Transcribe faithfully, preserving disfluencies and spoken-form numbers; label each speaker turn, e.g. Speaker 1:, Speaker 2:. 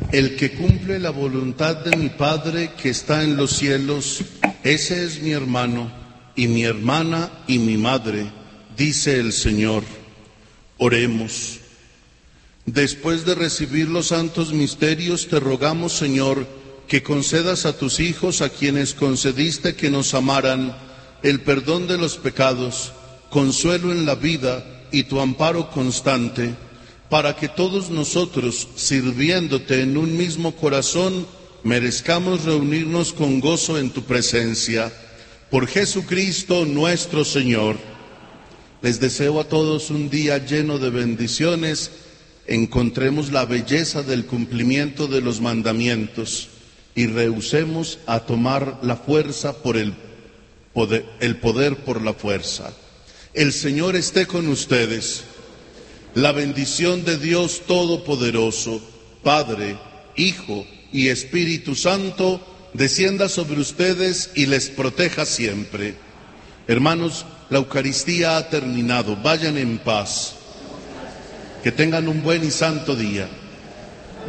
Speaker 1: El que cumple la voluntad de mi Padre que está en los cielos, ese es mi hermano y mi hermana y mi madre, dice el Señor. Oremos. Después de recibir los santos misterios, te rogamos, Señor, que concedas a tus hijos, a quienes concediste que nos amaran, el perdón de los pecados, consuelo en la vida y tu amparo constante, para que todos nosotros, sirviéndote en un mismo corazón, merezcamos reunirnos con gozo en tu presencia. Por Jesucristo nuestro Señor. Les deseo a todos un día lleno de bendiciones. Encontremos la belleza del cumplimiento de los mandamientos y rehusemos a tomar la fuerza por el poder, el poder por la fuerza. El Señor esté con ustedes. La bendición de Dios Todopoderoso, Padre, Hijo y Espíritu Santo, descienda sobre ustedes y les proteja siempre. Hermanos, la Eucaristía ha terminado. Vayan en paz. Que tengan un buen y santo día.